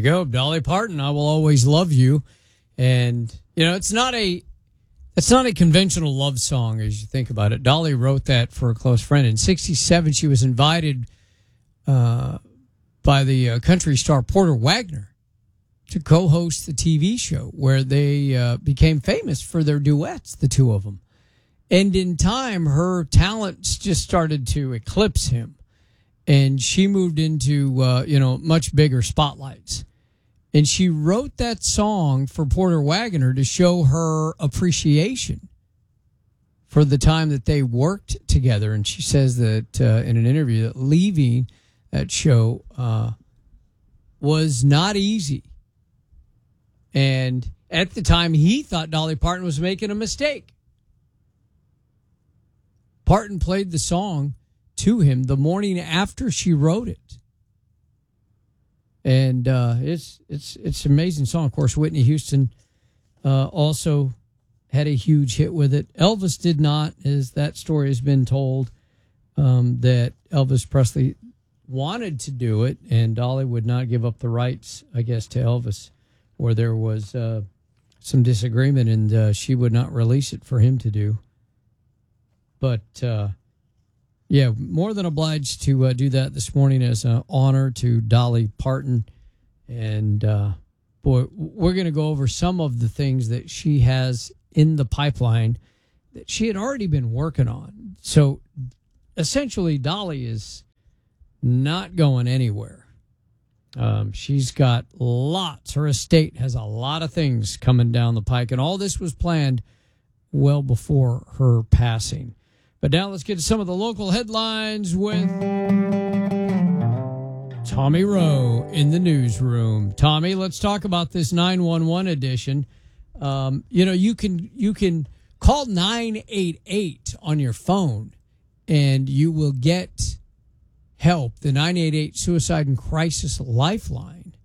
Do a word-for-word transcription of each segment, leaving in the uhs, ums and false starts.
go. Dolly Parton, I Will Always Love You. And, you know, it's not a it's not a conventional love song as you think about it. Dolly wrote that for a close friend. In sixty-seven, she was invited uh, by the uh, country star Porter Wagoner to co-host the T V show where they uh, became famous for their duets, the two of them. And in time, her talents just started to eclipse him. And she moved into, uh, you know, much bigger spotlights. And she wrote that song for Porter Wagoner to show her appreciation for the time that they worked together. And she says that uh, in an interview that leaving that show uh, was not easy. And at the time, he thought Dolly Parton was making a mistake. Parton played the song to him the morning after she wrote it. And uh, it's it's it's an amazing song. Of course, Whitney Houston uh, also had a huge hit with it. Elvis did not, as that story has been told, um, that Elvis Presley wanted to do it, and Dolly would not give up the rights, I guess, to Elvis, where there was uh, some disagreement, and uh, she would not release it for him to do. But, uh, yeah, more than obliged to uh, do that this morning as an honor to Dolly Parton. And, uh, boy, we're going to go over some of the things that she has in the pipeline that she had already been working on. So, essentially, Dolly is not going anywhere. Um, she's got lots. Her estate has a lot of things coming down the pike, and all this was planned well before her passing. But now let's get to some of the local headlines with Tommy Rowe in the newsroom. Tommy, let's talk about this nine one one edition. Um, you know, you can you can call nine eight eight on your phone, and you will get help. The nine eight eight Suicide and Crisis Lifeline.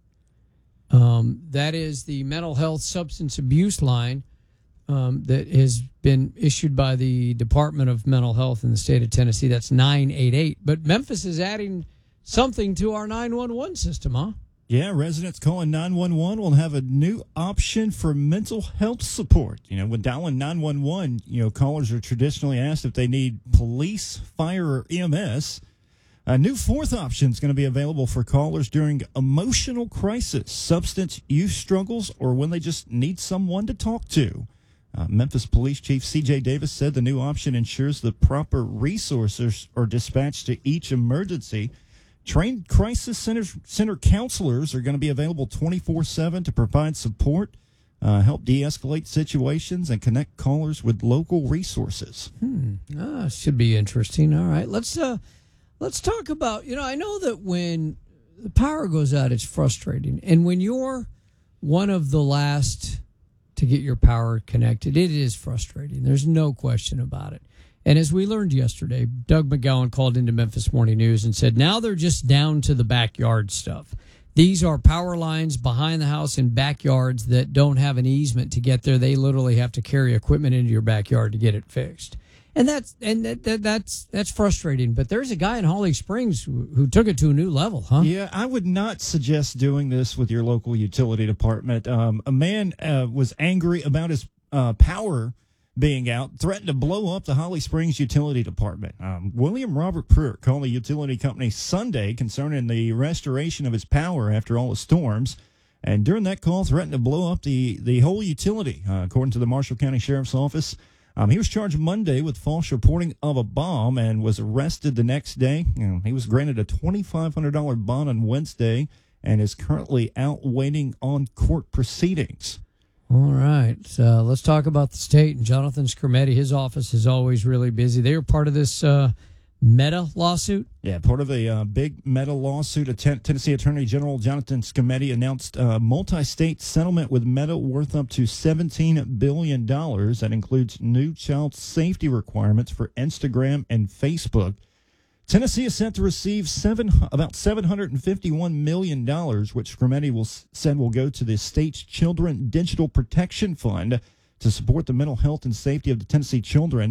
Um, that is the mental health substance abuse line um, that has been issued by the Department of Mental Health in the state of Tennessee. That's nine eight eight. But Memphis is adding something to our nine one one system, huh? Yeah, residents calling nine one one will have a new option for mental health support. You know, when dialing nine one one, you know, callers are traditionally asked if they need police, fire, or E M S. A new fourth option is going to be available for callers during emotional crisis, substance use struggles, or when they just need someone to talk to. Uh, Memphis Police Chief C J Davis said the new option ensures the proper resources are dispatched to each emergency. Trained crisis center, center counselors are going to be available twenty-four seven to provide support, uh, help de-escalate situations, and connect callers with local resources. Hmm. Ah, should be interesting. All right, let's uh, let's talk about. You know, I know that when the power goes out, it's frustrating, and when you're one of the last to get your power connected, it is frustrating. There's no question about it. And as we learned yesterday, Doug McGowan called into Memphis Morning News and said, now they're just down to the backyard stuff. These are power lines behind the house in backyards that don't have an easement to get there. They literally have to carry equipment into your backyard to get it fixed. And that's and that, that, that's that's frustrating. But there's a guy in Holly Springs who, who took it to a new level, huh? Yeah, I would not suggest doing this with your local utility department. Um, a man uh, was angry about his uh, power being out, threatened to blow up the Holly Springs Utility Department. Um, William Robert Pruitt called the utility company Sunday concerning the restoration of his power after all the storms, and during that call threatened to blow up the, the whole utility, uh, according to the Marshall County Sheriff's Office. Um, he was charged Monday with false reporting of a bomb and was arrested the next day. You know, he was granted a twenty-five hundred dollars bond on Wednesday and is currently out waiting on court proceedings. All right. So let's talk about the state. And Jonathan Skrmetti, his office is always really busy. They were part of this uh, Meta lawsuit. Yeah, part of a uh, big Meta lawsuit. A ten- Tennessee Attorney General Jonathan Skrmetti announced a multi-state settlement with Meta worth up to seventeen billion dollars. That includes new child safety requirements for Instagram and Facebook. Tennessee is set to receive seven, about seven hundred fifty-one million dollars, which Skrmetti will, said will go to the state's Children Digital Protection Fund to support the mental health and safety of the Tennessee children.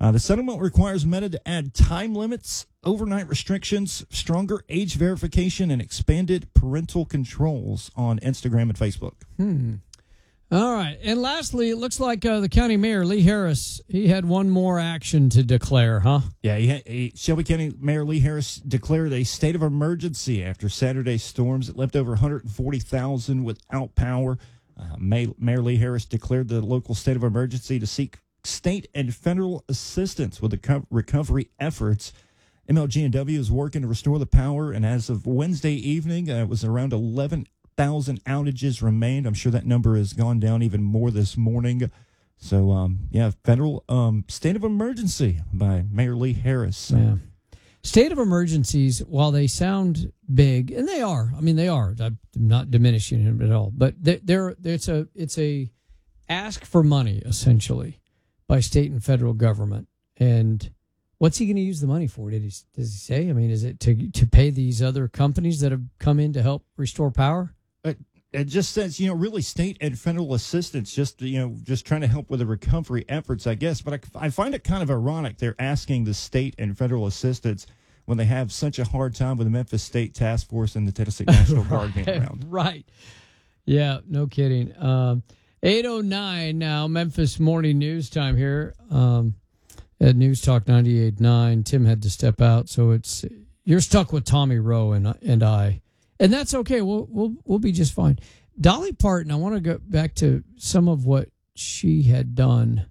Uh, the settlement requires Meta to add time limits, overnight restrictions, stronger age verification, and expanded parental controls on Instagram and Facebook. Hmm. All right. And lastly, it looks like uh, the county mayor, Lee Harris, he had one more action to declare, huh? Yeah, he, he, Shelby County Mayor Lee Harris declared a state of emergency after Saturday's storms that left over one hundred forty thousand without power. Uh, May, Mayor Lee Harris declared the local state of emergency to seek state and federal assistance with the co- recovery efforts. M L G and W is working to restore the power, and as of Wednesday evening, uh, it was around eleven thousand outages remained. I'm sure that number has gone down even more this morning. So, um, yeah, federal um, state of emergency by Mayor Lee Harris. Yeah. State of emergencies, while they sound big, and they are, I mean, they are. I'm not diminishing them at all, but they're, they're it's a it's a ask for money essentially by state and federal government. And what's he going to use the money for? Did he does he say? I mean, is it to to pay these other companies that have come in to help restore power? It, it just says, you know, really state and federal assistance, just, you know, just trying to help with the recovery efforts, I guess. But I, I find it kind of ironic they're asking the state and federal assistance when they have such a hard time with the Memphis State Task Force and the Tennessee National Guard being around. Right. Yeah, no kidding. Um, eight oh nine now, Memphis Morning News time here um, at News Talk ninety-eight point nine. Tim had to step out, so it's you're stuck with Tommy Rowe and and I. And that's okay. We'll we'll we'll be just fine. Dolly Parton, I want to go back to some of what she had done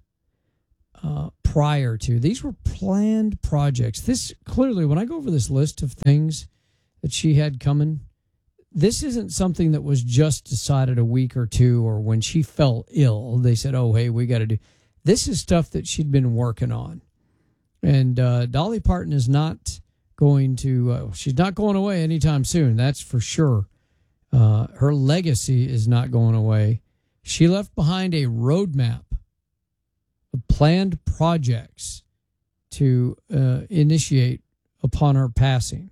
uh, prior to. These were planned projects. This clearly, when I go over this list of things that she had coming, this isn't something that was just decided a week or two or when she fell ill. They said, oh, hey, we got to do. This is stuff that she'd been working on. And uh, Dolly Parton is not going to, uh, she's not going away anytime soon. That's for sure. Uh, her legacy is not going away. She left behind a roadmap of planned projects to uh, initiate upon her passing.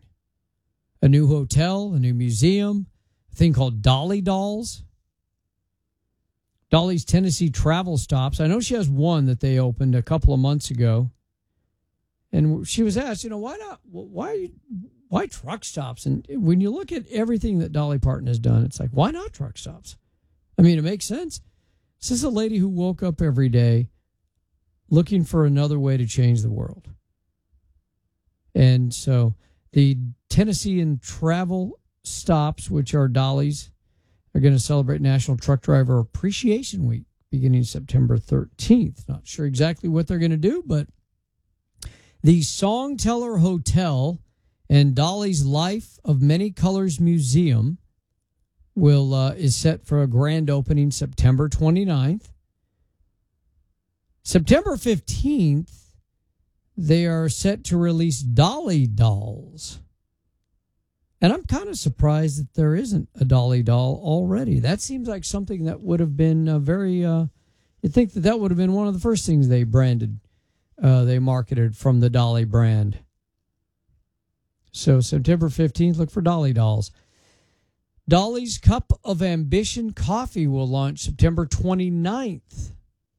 A new hotel, a new museum, a thing called Dolly Dolls. Dolly's Tennessee travel stops. I know she has one that they opened a couple of months ago. And she was asked, you know, why not? Why, why truck stops? And when you look at everything that Dolly Parton has done, it's like, why not truck stops? I mean, it makes sense. This is a lady who woke up every day looking for another way to change the world. And so the Tennessean travel stops, which are Dolly's, are going to celebrate National Truck Driver Appreciation Week beginning September thirteenth. Not sure exactly what they're going to do, but the Songteller Hotel and Dolly's Life of Many Colors Museum will uh, is set for a grand opening September twenty-ninth. September fifteenth, they are set to release Dolly Dolls. And I'm kind of surprised that there isn't a Dolly doll already. That seems like something that would have been a very, uh, you'd think that that would have been one of the first things they branded. Uh, they marketed from the Dolly brand. So September fifteenth, look for Dolly Dolls. Dolly's Cup of Ambition Coffee will launch September twenty-ninth.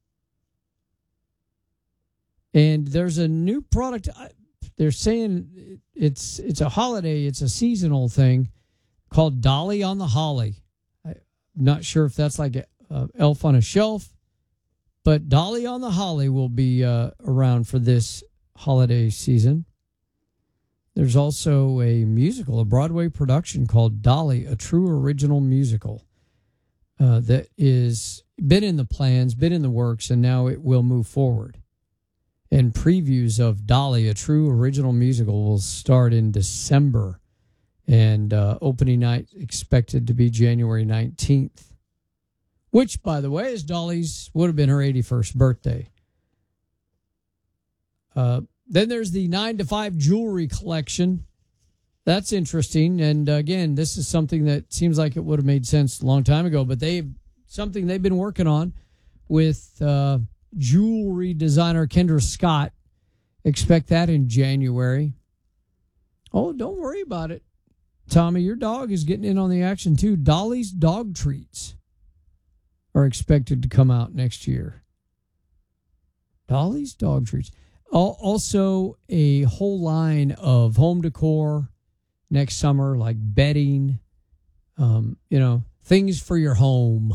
And there's a new product. They're saying it's it's a holiday, it's a seasonal thing called Dolly on the Holly. I'm not sure if that's like an elf on a shelf. But Dolly on the Holly will be uh, around for this holiday season. There's also a musical, a Broadway production called Dolly, a true original musical uh, that is been in the plans, been in the works, and now it will move forward. And previews of Dolly, a true original musical, will start in December, and uh, opening night expected to be January nineteenth. Which, by the way, is Dolly's, would have been her eighty-first birthday. Uh, then there's the nine to five jewelry collection. That's interesting. And again, this is something that seems like it would have made sense a long time ago, but they something they've been working on with uh, jewelry designer Kendra Scott. Expect that in January. Oh, don't worry about it. Tommy, your dog is getting in on the action too. Dolly's dog treats are expected to come out next year. Dolly's dog treats. Al- Also, a whole line of home decor next summer, like bedding, um, you know, things for your home.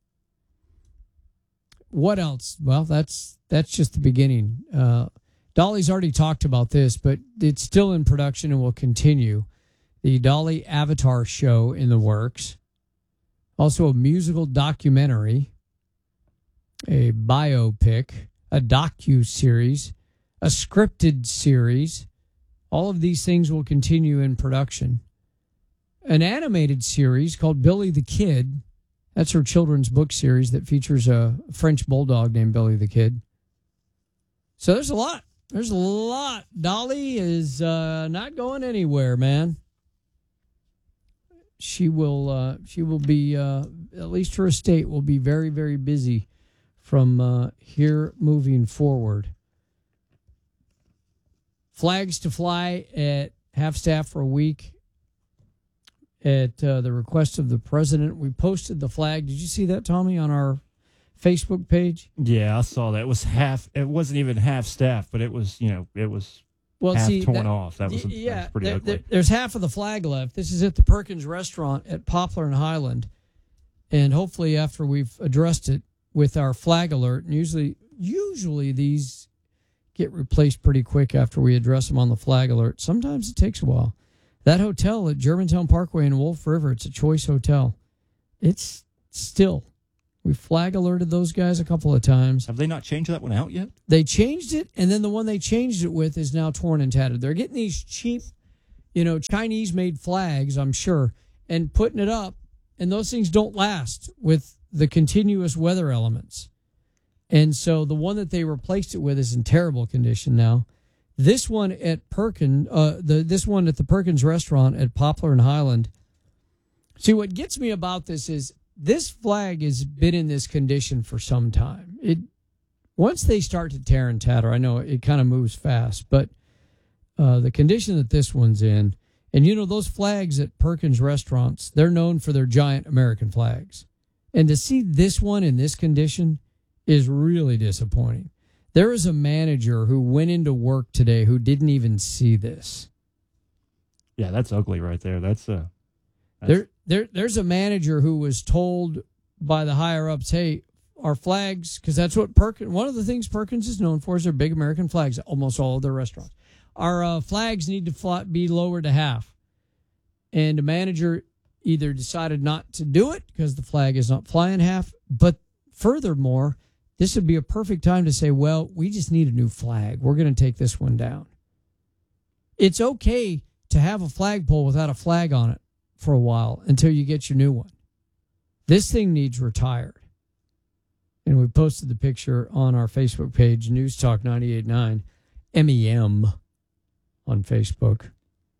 What else? Well, that's that's just the beginning. Uh, Dolly's already talked about this, but it's still in production and will continue. The Dolly Avatar show in the works. Also, a musical documentary, a biopic, a docu-series, a scripted series. All of these things will continue in production. An animated series called Billy the Kid. That's her children's book series that features a French bulldog named Billy the Kid. So there's a lot. There's a lot. Dolly is uh, not going anywhere, man. She will. Uh, she will be. Uh, at least her estate will be very, very busy from uh, here moving forward. Flags to fly at half staff for a week. At uh, the request of the president, we posted the flag. Did you see that, Tommy, on our Facebook page? Yeah, I saw that. It was half. It wasn't even half staff, but it was. You know, it was well, half see, torn that, off. That was, a, yeah, that was pretty there, ugly. There, there's half of the flag left. This is at the Perkins Restaurant at Poplar and Highland, and hopefully, after we've addressed it with our flag alert, and usually, usually these get replaced pretty quick after we address them on the flag alert. Sometimes it takes a while. That hotel at Germantown Parkway in Wolf River, it's a Choice Hotel. It's still, we flag alerted those guys a couple of times. Have they not changed that one out yet? They changed it, and then the one they changed it with is now torn and tattered. They're getting these cheap, you know, Chinese-made flags, I'm sure, and putting it up, and those things don't last with the continuous weather elements. And so the one that they replaced it with is in terrible condition now. This one at Perkins, uh, the this one at the Perkins Restaurant at Poplar and Highland. See, what gets me about this is this flag has been in this condition for some time. It once they start to tear and tatter, I know it kind of moves fast, but uh, the condition that this one's in, and you know those flags at Perkins restaurants, they're known for their giant American flags, and to see this one in this condition is really disappointing. There is a manager who went into work today who didn't even see this. Yeah, that's ugly right there. That's uh that's... there there there's a manager who was told by the higher ups, hey, our flags, because that's what Perkins, one of the things Perkins is known for is their big American flags at almost all of their restaurants. Our uh, flags need to fly, be lowered to half. And the manager either decided not to do it because the flag is not flying half, but furthermore, this would be a perfect time to say, well, we just need a new flag. We're going to take this one down. It's okay to have a flagpole without a flag on it for a while until you get your new one. This thing needs retired. And we posted the picture on our Facebook page, News Talk ninety-eight point nine, M E M on Facebook.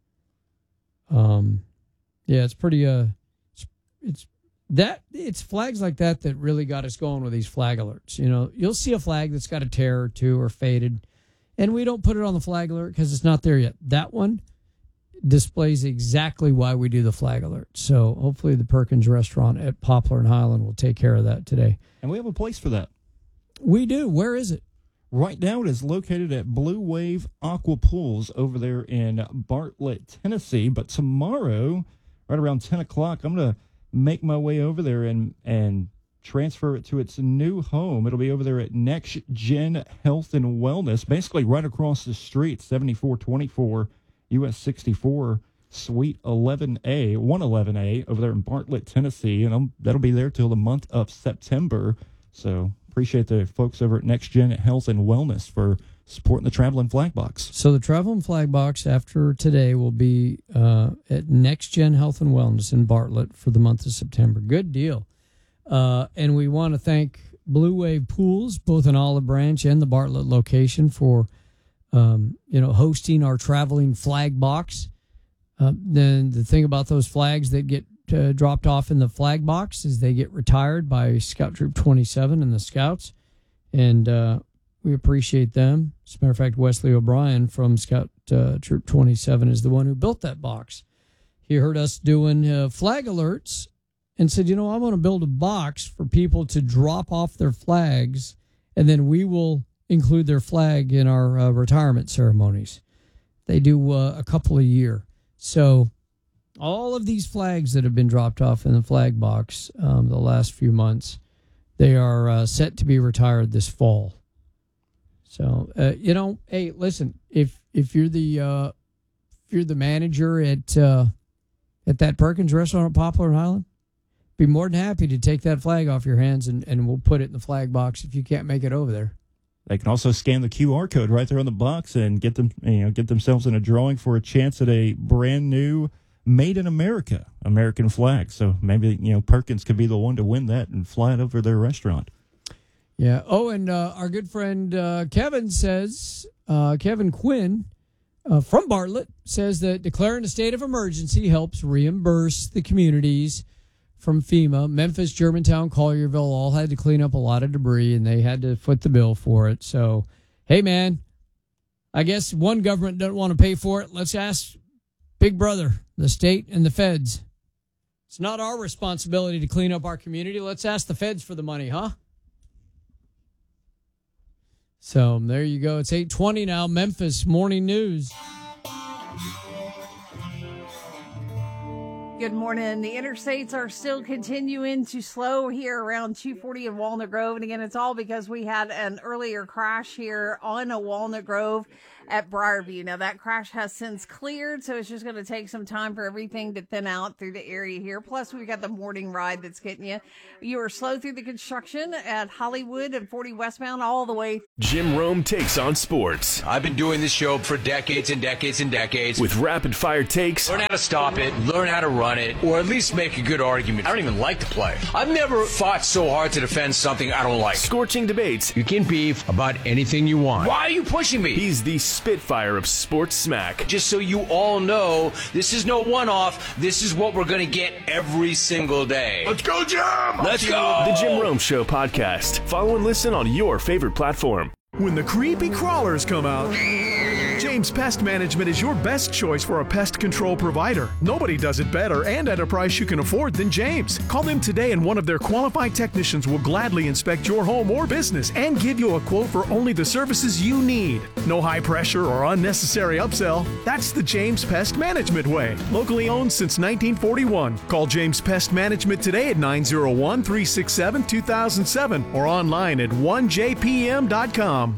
Um, yeah, it's pretty, uh, it's, it's That it's flags like that that really got us going with these flag alerts. You know, you'll see a flag that's got a tear or two or faded, and we don't put it on the flag alert because it's not there yet. That one displays exactly why we do the flag alert. So hopefully the Perkins Restaurant at Poplar and Highland will take care of that today. And we have a place for that. We do. Where is it? Right now it is located at Blue Wave Aqua Pools over there in Bartlett, Tennessee. But tomorrow, right around ten o'clock, I'm going to make my way over there and and transfer it to its new home. It'll be over there at Next Gen Health and Wellness, basically right across the street, seventy-four twenty-four U S sixty-four, Suite eleven A, one eleven A, over there in Bartlett, Tennessee, and I'm, that'll be there till the month of September. So appreciate the folks over at Next Gen Health and Wellness for supporting the Traveling Flag Box. So the Traveling Flag Box after today will be uh, at Next Gen Health and Wellness in Bartlett for the month of September. Good deal. Uh, and we want to thank Blue Wave Pools, both in Olive Branch and the Bartlett location, for um, you know hosting our Traveling Flag Box. Uh, then the thing about those flags that get uh, dropped off in the flag box is they get retired by Scout Troop twenty-seven and the Scouts, and uh, we appreciate them. As a matter of fact, Wesley O'Brien from Scout uh, Troop twenty-seven is the one who built that box. He heard us doing uh, flag alerts and said, you know, I want to build a box for people to drop off their flags, and then we will include their flag in our uh, retirement ceremonies. They do uh, a couple a year. So all of these flags that have been dropped off in the flag box um, the last few months, they are uh, set to be retired this fall. So, uh, you know, hey, listen, if if you're the uh, if you're the manager at uh, at that Perkins restaurant at Poplar and Highland, be more than happy to take that flag off your hands, and, and we'll put it in the flag box if you can't make it over there. They can also scan the Q R code right there on the box and get them, you know, get themselves in a drawing for a chance at a brand new Made in America American flag. So maybe, you know, Perkins could be the one to win that and fly it over their restaurant. Yeah. Oh, and uh, our good friend uh, Kevin says, uh, Kevin Quinn uh, from Bartlett says that declaring a state of emergency helps reimburse the communities from FEMA. Memphis, Germantown, Collierville all had to clean up a lot of debris, and they had to foot the bill for it. So, hey, man, I guess one government doesn't want to pay for it. Let's ask Big Brother, the state and the feds. It's not our responsibility to clean up our community. Let's ask the feds for the money, huh? So there you go. It's eight twenty now. Memphis Morning News. Good morning. The interstates are still continuing to slow here around two forty in Walnut Grove. And again, it's all because we had an earlier crash here on a Walnut Grove at Briarview. Now, that crash has since cleared, so it's just going to take some time for everything to thin out through the area here. Plus, we've got the morning ride that's getting you. You are slow through the construction at Hollywood and forty westbound all the way. Jim Rome takes on sports. I've been doing this show for decades and decades and decades. With rapid-fire takes. Learn how to stop it, learn how to run it, or at least make a good argument. I don't even like the play. I've never fought so hard to defend something I don't like. Scorching debates. You can beef about anything you want. Why are you pushing me? He's the Spitfire of sports smack. Just so you all know, this is no one-off. This is what we're going to get every single day. Let's go, Jim! Let's go! The Jim Rome Show podcast. Follow and listen on your favorite platform. When the creepy crawlers come out, James Pest Management is your best choice for a pest control provider. Nobody does it better and at a price you can afford than James. Call them today and one of their qualified technicians will gladly inspect your home or business and give you a quote for only the services you need. No high pressure or unnecessary upsell. That's the James Pest Management way. Locally owned since nineteen forty-one. Call James Pest Management today at nine oh one, three six seven, two thousand seven or online at one j p m dot com.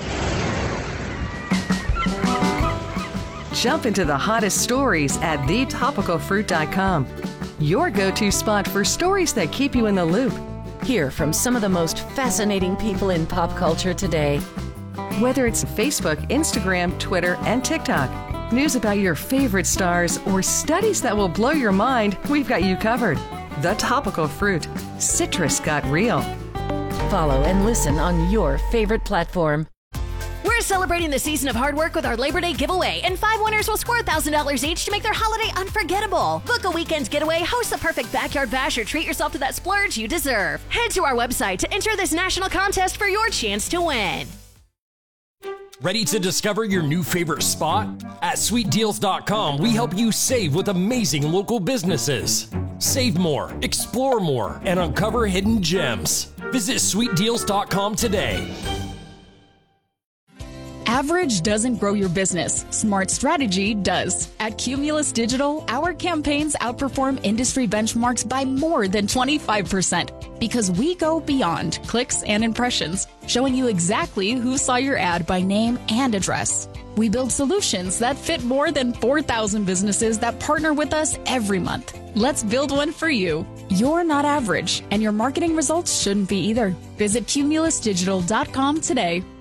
Jump into the hottest stories at the topical fruit dot com. Your go-to spot for stories that keep you in the loop. Hear from some of the most fascinating people in pop culture today. Whether it's Facebook, Instagram, Twitter, and TikTok, news about your favorite stars, or studies that will blow your mind, we've got you covered. The Topical Fruit. Citrus got real. Follow and listen on your favorite platform. We're celebrating the season of hard work with our Labor Day giveaway, and five winners will score one thousand dollars each to make their holiday unforgettable. Book a weekend getaway, host the perfect backyard bash, or treat yourself to that splurge you deserve. Head to our website to enter this national contest for your chance to win. Ready to discover your new favorite spot? At sweet deals dot com, we help you save with amazing local businesses. Save more, explore more, and uncover hidden gems. Visit sweet deals dot com today. Average doesn't grow your business. Smart strategy does. At Cumulus Digital, our campaigns outperform industry benchmarks by more than twenty-five percent because we go beyond clicks and impressions, showing you exactly who saw your ad by name and address. We build solutions that fit more than four thousand businesses that partner with us every month. Let's build one for you. You're not average, and your marketing results shouldn't be either. Visit Cumulus Digital dot com today.